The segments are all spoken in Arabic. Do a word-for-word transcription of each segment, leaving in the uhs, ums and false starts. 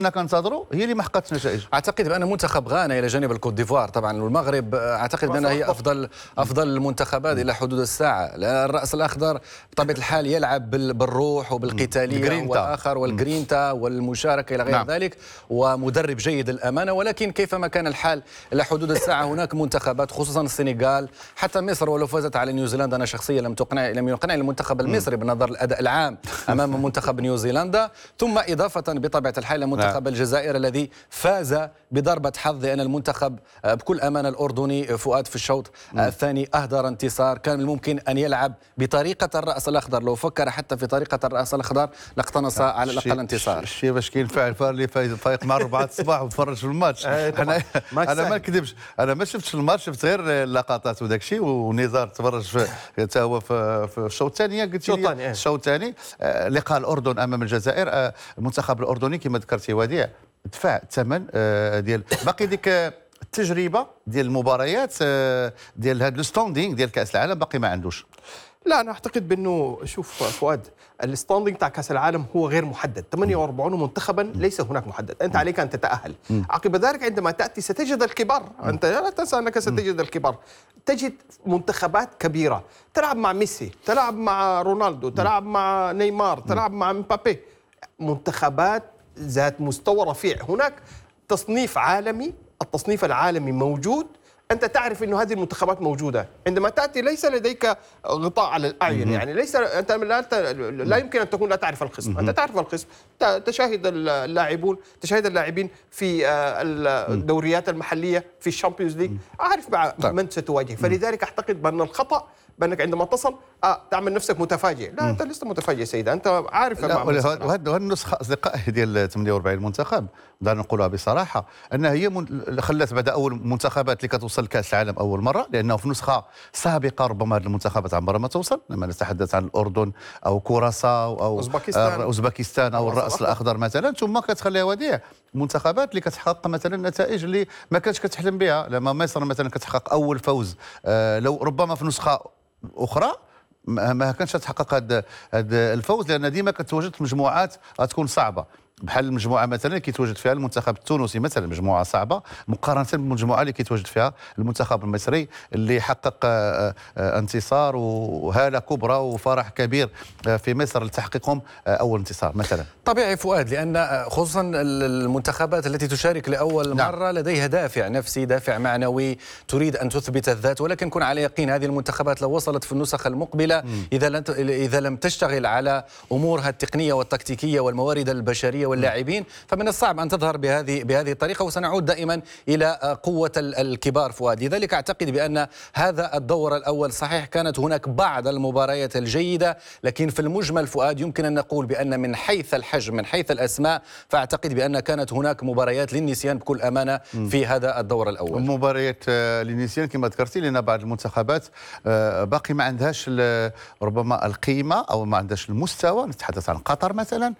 كنتظروا هي اللي ما حققتش نتائج. اعتقد بان منتخب غانا الى جانب الكوت ديفوار طبعا والمغرب، اعتقد بان هي افضل افضل المنتخبات الى حدود الساعه. الراس الاخضر بطبيعه الحال يلعب بالروح وبالقتاليه والاخر والجرينتا والمشاركه الى غير نعم. ذلك، ومدرب جيد الامانه، ولكن كيفما كان الحال الى حدود الساعه هناك منتخبات خصوصا السنغال، حتى مصر ولو فازت على نيوزيلندا انا شخصيا لم تقنع لم يقنع المنتخب المصري بنظر الاداء العام امام منتخب نيوزيلندا، ثم اضافه بطبيعه الحال منتخب نعم. الجزائر الذي فاز بضربة حظ، لأن المنتخب بكل أمانة الأردني فؤاد في الشوط الثاني أهدر انتصار كان من الممكن أن يلعب بطريقة الرأس الأخضر، لو فكر حتى في طريقة الرأس الأخضر لاقتنص على الأقل انتصار. الشيء باش كينفع الفار اللي فايق مع أربعة الصباح وتفرج في الماتش. أنا أنا ما نكذبش، أنا ما شفتش الماتش، شفت غير اللقطات وداك الشيء، ونزار تفرج في حتى هو في الشوط الثاني قلت لي الشوط الثاني لقاء الأردن أمام الجزائر. المنتخب الأردني كما ذكرتي وديع دفع الثمن ديال باقي ديك التجربه ديال المباريات ديال هذا الستاندينغ ديال كاس العالم باقي ما عندوش. لا انا اعتقد بانه شوف فؤاد، الستاندينغ تاع كاس العالم هو غير محدد، ثمانية وأربعين منتخبا ليس هناك محدد، انت عليك ان تتاهل. عقب ذلك عندما تاتي ستجد الكبار، انت لا تنسى انك ستجد الكبار، تجد منتخبات كبيره تلعب مع ميسي، تلعب مع رونالدو، تلعب مع نيمار، تلعب مع مبابي، منتخبات ذات مستوى رفيع. هناك تصنيف عالمي، التصنيف العالمي موجود، أنت تعرف أن هذه المنتخبات موجودة. عندما تأتي ليس لديك غطاء على الأعين، يعني ليس أنت لا, لا يمكن أن تكون لا تعرف الخصم، أنت تعرف الخصم، تشاهد اللاعبون، تشاهد اللاعبين في الدوريات المحلية في الشامبيونز ليج، أعرف من ستواجه. فلذلك أعتقد بأن الخطأ بانك عندما تصل آه تعمل نفسك متفاجئ، لا انت لست متفاجئ سيدي، انت عارف. وهذه النسخه اصدقائي ديال ثمانية وأربعين منتخب دعنا نقولها بصراحه انها هي من... خلات بعد اول منتخبات اللي كتوصل لكاس العالم اول مره، لانه في نسخه سابقه ربما هذه المنتخبات عمرها ما توصل، لما نتحدث عن الاردن او كوراساو او اوزبكستان اوزبكستان او الراس الاخضر مثلا، ثم كتخليها وديع منتخبات اللي كتحقق مثلا نتائج اللي ما كانتش كتحلم بها. لما مصر مثلا كتحقق اول فوز، آه لو ربما في نسخه اخرى ما كانش تحقق هذا الفوز، لان ديما كتواجد في مجموعات غتكون صعبه، بحال المجموعه مثلا اللي كيتواجد فيها المنتخب التونسي مثلا مجموعه صعبه مقارنه بالمجموعه اللي كيتواجد فيها المنتخب المصري اللي حقق انتصار وهاله كبرى وفرح كبير في مصر لتحقيقهم اول انتصار مثلا. طبيعي فؤاد، لان خصوصا المنتخبات التي تشارك لاول نعم. مره لديها دافع نفسي، دافع معنوي، تريد ان تثبت الذات، ولكن كن على يقين هذه المنتخبات لو وصلت في النسخ المقبله م. اذا لم اذا لم تشتغل على امورها التقنيه والتكتيكيه والموارد البشريه واللاعبين فمن الصعب ان تظهر بهذه بهذه الطريقه، وسنعود دائما الى قوه الكبار فؤاد. لذلك اعتقد بان هذا الدور الاول صحيح كانت هناك بعض المباريات الجيده، لكن في المجمل فؤاد يمكن ان نقول بان من حيث الحجم من حيث الاسماء فاعتقد بان كانت هناك مباريات للنسيان بكل امانه في هذا الدور الاول. مباريات للنسيان كما ذكرتي، لان بعض المنتخبات باقي ما عندهاش ربما القيمه او ما عندهاش المستوى. نتحدث عن قطر مثلا،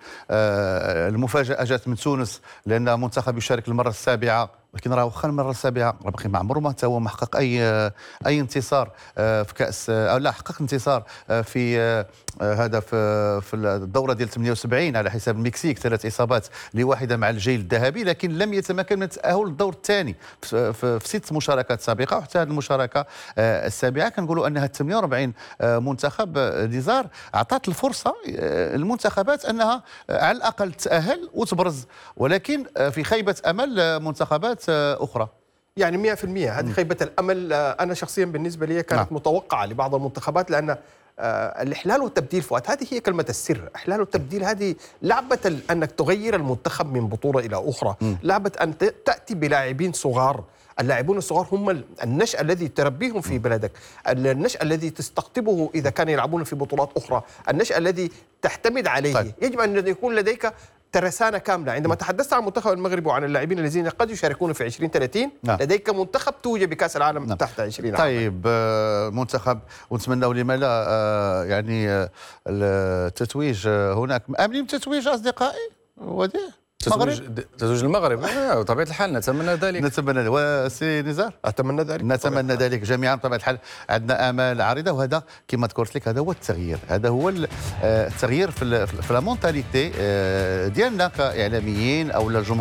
المفاجأة جات من تونس لأن منتخب يشارك للمرة السابعة، ولكن راه واخا المره السابعه راه باقي ما عمره ما حتى هو ما حقق اي اي انتصار في كاس، او لا حقق انتصار في هذا في في الدوره ديال ثمانية وسبعين على حساب المكسيك، ثلاث اصابات لواحده مع الجيل الذهبي، لكن لم يتمكن من التاهل للدور الثاني في, في, في ست مشاركات سابقه، وحتى هذه المشاركه السابعه كنقولوا انها ثمانية وأربعين منتخب ديزار اعطت الفرصه المنتخبات انها على الاقل تتاهل وتبرز، ولكن في خيبه امل منتخبات أخرى. يعني مئة في المئة هذه خيبة الأمل أنا شخصيا بالنسبة لي كانت نعم. متوقعة لبعض المنتخبات، لأن الإحلال والتبديل فؤاد هذه هي كلمة السر. إحلال والتبديل هذه لعبة أنك تغير المنتخب من بطولة إلى أخرى، م. لعبة أن تأتي بلاعبين صغار. اللاعبون الصغار هم النشأ الذي تربيهم في بلدك، النشأ الذي تستقطبه إذا كانوا يلعبون في بطولات أخرى، النشأ الذي تعتمد عليه. طيب. يجب أن يكون لديك ترسانة كاملة. عندما تحدثت عن المنتخب المغربي وعن اللاعبين الذين قد يشاركون في عشرين ثلاثين نعم. لديك منتخب توج بكأس العالم نعم. تحت عشرين عام. طيب آه منتخب، ونتمنى لما لا آه يعني آه التتويج، آه هناك آمنين بالتتويج أصدقائي وديع؟ تتوج تتوج المغرب آه، بطبيعه الحال نتمنى ذلك. نتمنى. وسي نزار اتمنى ذلك. نتمنى ذلك جميعا بطبيعه الحال. عندنا امال عريضه، وهذا كما ذكرت لك هذا هو التغيير، هذا هو ال- آه، التغيير في ال- في لا مونتاليتي ديالنا كاعلاميين او الجمهور